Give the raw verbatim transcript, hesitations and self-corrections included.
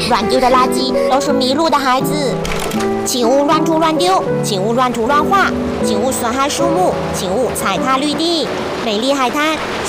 乱丢的垃圾都是迷路的孩子。请勿乱涂乱丢，请勿乱涂乱画，请勿损害树木，请勿踩踏绿地。美丽海滩